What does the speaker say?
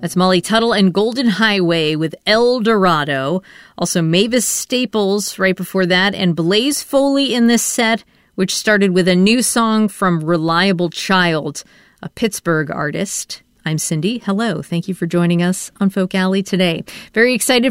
That's Molly Tuttle and Golden Highway with El Dorado. Also Mavis Staples right before that, and Blaze Foley in this set, which started with a new song from Reliable Child, a Pittsburgh artist. I'm Cindy. Hello. Thank you for joining us on Folk Alley today. Very excited